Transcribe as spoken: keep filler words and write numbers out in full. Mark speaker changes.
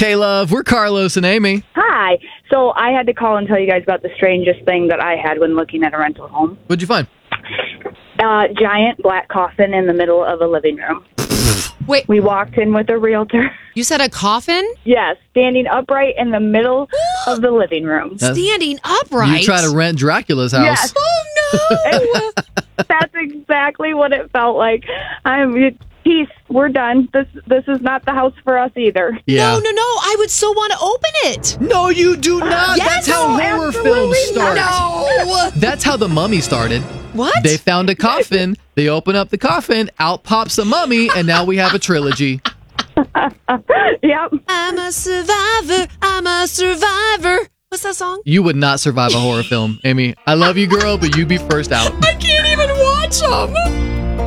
Speaker 1: K-Love, we're Carlos and Amy.
Speaker 2: Hi. So I had to call and tell you guys about the strangest thing that I had when looking at a rental home.
Speaker 1: What'd you find?
Speaker 2: Uh, giant black coffin in the middle of a living room.
Speaker 3: Wait,
Speaker 2: We walked in with a realtor.
Speaker 3: you said a coffin?
Speaker 2: Yes, standing upright in the middle of the living room.
Speaker 1: That's-
Speaker 3: Standing upright?
Speaker 1: You try to rent Dracula's house.
Speaker 2: Yes.
Speaker 3: Oh, no.
Speaker 2: That's exactly what it felt like. I'm peace. We're done. This this is not the house for us either.
Speaker 1: Yeah.
Speaker 3: No, no, no. I would so want to open it.
Speaker 1: No, you do not.
Speaker 3: Yes,
Speaker 1: That's how
Speaker 3: no,
Speaker 1: horror
Speaker 2: absolutely
Speaker 1: films start.
Speaker 3: No.
Speaker 1: That's how the Mummy started.
Speaker 3: What?
Speaker 1: They found a coffin. They open up the coffin. Out pops a mummy, and now we have a trilogy.
Speaker 2: Yep.
Speaker 3: I'm a survivor. I'm a survivor. What's that song?
Speaker 1: You would not survive a horror film, Amy. I love you, girl, but you'd be first out.
Speaker 3: I can't even watch them.